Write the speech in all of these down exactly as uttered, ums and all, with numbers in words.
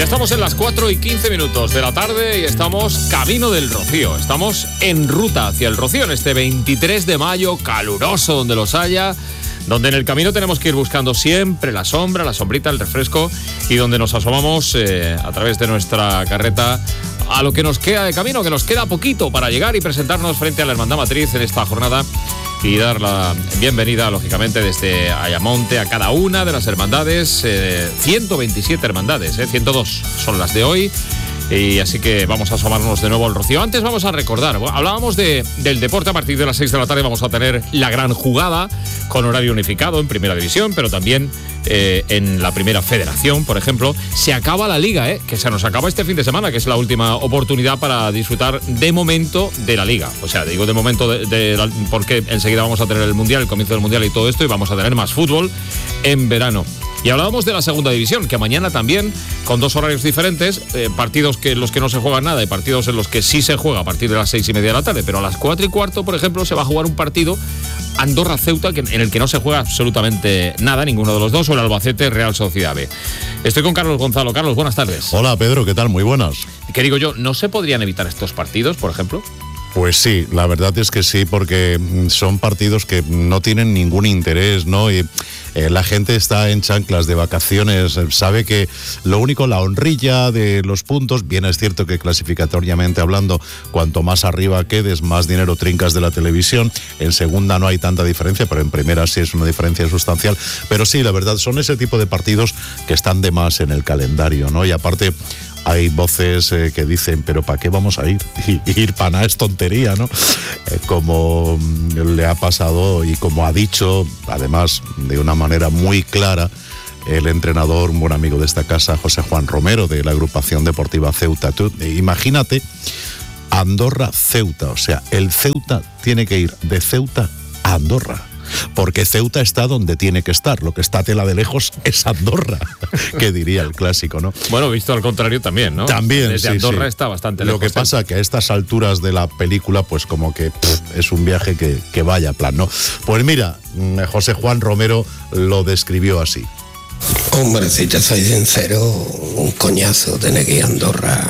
Ya estamos en las cuatro y quince minutos de la tarde y estamos camino del Rocío. Estamos en ruta hacia el Rocío en este veintitrés de mayo, caluroso donde los haya, donde en el camino tenemos que ir buscando siempre la sombra, la sombrita, el refresco, y donde nos asomamos eh, a través de nuestra carreta a lo que nos queda de camino, que nos queda poquito para llegar y presentarnos frente a la Hermandad Matriz en esta jornada y dar la bienvenida, lógicamente, desde Ayamonte a cada una de las hermandades, eh, ciento veintisiete hermandades, eh, ciento dos son las de hoy. Y así que vamos a asomarnos de nuevo al Rocío. Antes vamos a recordar, bueno, hablábamos de, del deporte. A partir de las seis de la tarde vamos a tener la gran jugada con horario unificado en Primera División, pero también eh, en la Primera Federación, por ejemplo. Se acaba la Liga, eh, que se nos acaba este fin de semana, que es la última oportunidad para disfrutar de momento de la Liga. O sea, digo de momento de, de la, porque enseguida vamos a tener el Mundial, el comienzo del Mundial y todo esto, y vamos a tener más fútbol en verano. Y hablábamos de la Segunda División, que mañana también, con dos horarios diferentes, eh, partidos que en los que no se juega nada y partidos en los que sí se juega a partir de las seis y media de la tarde, pero a las cuatro y cuarto, por ejemplo, se va a jugar un partido Andorra-Ceuta, en el que no se juega absolutamente nada, ninguno de los dos, o el Albacete-Real Sociedad B. Estoy con Carlos Gonzalo. Carlos, buenas tardes. Hola, Pedro, ¿qué tal? Muy buenas. ¿Qué digo yo? ¿No se podrían evitar estos partidos, por ejemplo? Pues sí, la verdad es que sí, porque son partidos que no tienen ningún interés, ¿no? Y eh, la gente está en chanclas de vacaciones, sabe que lo único, la honrilla de los puntos, bien es cierto que clasificatoriamente hablando, cuanto más arriba quedes, más dinero trincas de la televisión. En segunda no hay tanta diferencia, pero en primera sí es una diferencia sustancial. Pero sí, la verdad, son ese tipo de partidos que están de más en el calendario, ¿no? Y aparte, hay voces eh, que dicen, pero ¿para qué vamos a ir? Y, ir para nada es tontería, ¿no? Eh, como le ha pasado y como ha dicho, además, de una manera muy clara, el entrenador, un buen amigo de esta casa, José Juan Romero, de la agrupación deportiva Ceuta. Tú, imagínate, Andorra-Ceuta, o sea, el Ceuta tiene que ir de Ceuta a Andorra. Porque Ceuta está donde tiene que estar. Lo que está tela de lejos es Andorra, que diría el clásico, ¿no? Bueno, visto al contrario también, ¿no? También, Desde sí, Andorra sí. está bastante lejos. Lo que pasa es que a estas alturas de la película, pues como que pff, es un viaje que, que vaya a plan, ¿no? Pues mira, José Juan Romero lo describió así. Hombre, si te soy sincero, un coñazo tener que ir a Andorra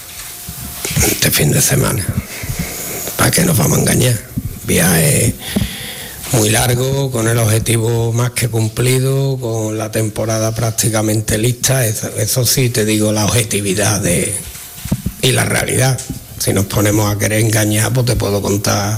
este fin de semana. ¿Para qué nos vamos a engañar? Viaje muy largo, con el objetivo más que cumplido, con la temporada prácticamente lista. Eso, eso sí te digo, la objetividad de y la realidad. Si nos ponemos a querer engañar, pues te puedo contar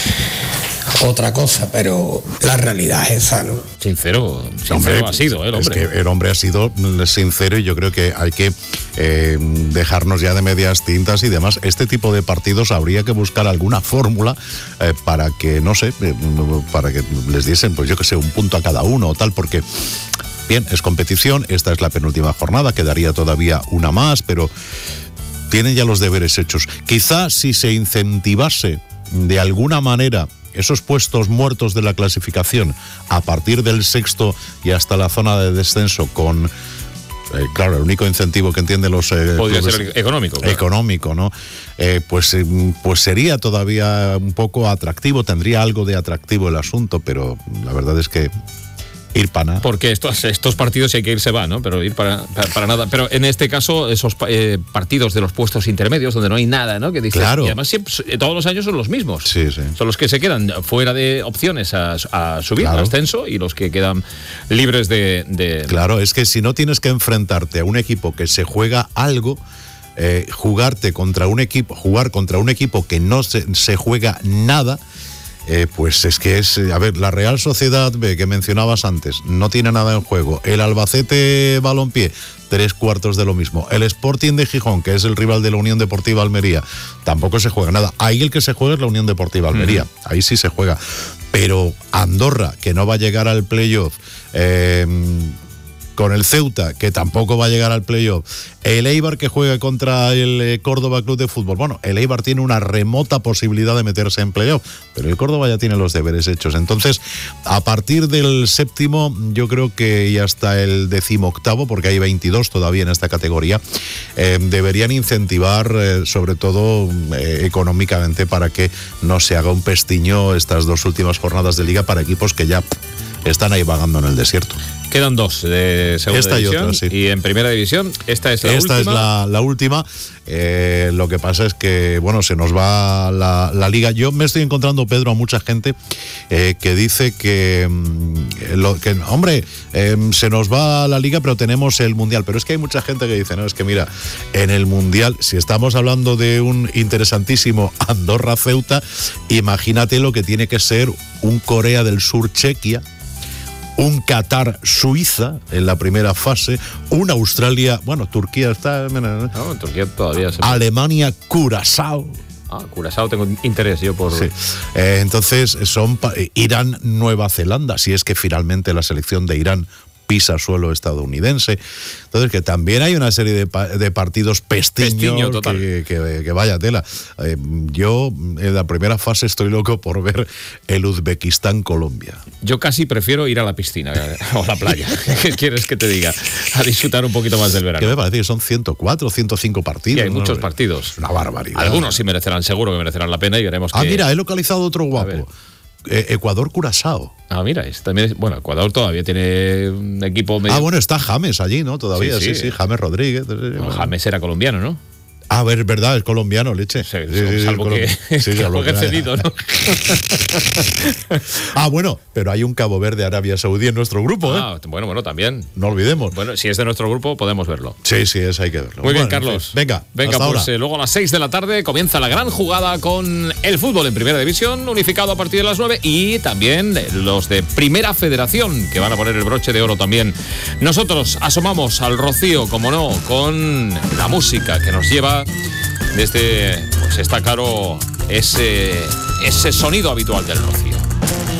otra cosa, pero la realidad es esa, ¿no? Sincero, sincero hombre, ha sido, ¿eh, el hombre? Es que el hombre ha sido sincero y yo creo que hay que eh, dejarnos ya de medias tintas y demás. Este tipo de partidos habría que buscar alguna fórmula eh, para que, no sé, eh, para que les diesen, pues yo que sé, un punto a cada uno o tal, porque, bien, es competición, esta es la penúltima jornada, quedaría todavía una más, pero tienen ya los deberes hechos. Quizá si se incentivase de alguna manera esos puestos muertos de la clasificación a partir del sexto y hasta la zona de descenso con, eh, claro, el único incentivo que entienden los eh, podría ser el económico, claro. económico, ¿no? Eh, pues, eh, pues sería todavía un poco atractivo, tendría algo de atractivo el asunto, pero la verdad es que ir para nada. Porque estos, estos partidos, si hay que ir, se va, ¿no? Pero ir para, para, para nada. Pero en este caso, esos eh, partidos de los puestos intermedios, donde no hay nada, ¿no? Que dices, claro. Y además siempre, todos los años son los mismos. Sí, sí. Son los que se quedan fuera de opciones a, a subir, claro. al ascenso, y los que quedan libres de, de... Claro, es que si no tienes que enfrentarte a un equipo que se juega algo, eh, jugarte contra un equipo, jugar contra un equipo que no se, se juega nada, Eh, pues es que es, a ver, la Real Sociedad B que mencionabas antes, no tiene nada en juego. El Albacete Balompié, tres cuartos de lo mismo. El Sporting de Gijón, que es el rival de la Unión Deportiva Almería, tampoco se juega nada. Ahí el que se juega es la Unión Deportiva Almería, uh-huh. Ahí sí se juega. Pero Andorra, que no va a llegar al playoff, eh, con el Ceuta, que tampoco va a llegar al playoff, el Eibar que juega contra el Córdoba Club de Fútbol. Bueno, el Eibar tiene una remota posibilidad de meterse en playoff, pero el Córdoba ya tiene los deberes hechos. Entonces, a partir del séptimo, yo creo que y hasta el decimoctavo, porque hay veintidós todavía en esta categoría, eh, deberían incentivar, eh, sobre todo eh, económicamente, para que no se haga un pestiño estas dos últimas jornadas de liga para equipos que ya están ahí vagando en el desierto. Quedan dos de segunda esta división y, otra, sí. y en primera división esta es la esta última. es la, la última. Eh, lo que pasa es que, bueno, se nos va la, la liga. Yo me estoy encontrando, Pedro, a mucha gente eh, que dice que, mm, lo, que hombre, eh, se nos va la liga, pero tenemos el Mundial. Pero es que hay mucha gente que dice, no, es que mira, en el Mundial, si estamos hablando de un interesantísimo Andorra-Ceuta, imagínate lo que tiene que ser un Corea del Sur-Chequia, un Qatar-Suiza en la primera fase, un Australia, bueno, Turquía está... No, en Turquía todavía se... Alemania-Curazao. Ah, Curazao tengo interés yo por... Sí. Eh, entonces son pa- Irán-Nueva Zelanda, si es que finalmente la selección de Irán pisa suelo estadounidense. Entonces, que también hay una serie de, pa- de partidos pestiños, Pestiño, total. que, que, que vaya tela. Eh, yo en la primera fase estoy loco por ver el Uzbekistán-Colombia. Yo casi prefiero ir a la piscina o a la playa. ¿Qué quieres que te diga? A disfrutar un poquito más del verano. Que me parece que son ciento cuatro, ciento cinco partidos. Y hay ¿no? muchos partidos. Una barbaridad. Algunos sí merecerán, seguro que merecerán la pena y veremos Ah, que... mira, he localizado otro ver. guapo. Eh, Ecuador-Curazao. Ah, mira, es, también es- bueno, Ecuador todavía tiene un equipo medio... Ah, bueno, está James allí, ¿no? Todavía, sí, Sí, sí, sí. James Rodríguez. Bueno, James era colombiano, ¿no? A ver, verdad, es colombiano, leche. Sí, Sí, sí, sí, salvo colom- que, sí, sí, que salvo juegue que- cedido, ¿no? Ah, bueno, pero hay un Cabo Verde, Arabia Saudí en nuestro grupo, ¿eh? Ah, bueno, bueno, también. No olvidemos. Bueno, si es de nuestro grupo, podemos verlo. Sí, sí, eso hay que verlo. Muy bien, Bueno, Carlos. en fin, venga, Venga, hasta pues ahora. eh, luego a las seis de la tarde comienza la gran jugada con el fútbol en Primera División, unificado a partir de las nueve, y también los de Primera Federación, que van a poner el broche de oro también. Nosotros asomamos al Rocío, como no, con la música que nos lleva desde, pues está claro, ese, ese sonido habitual del Rocío.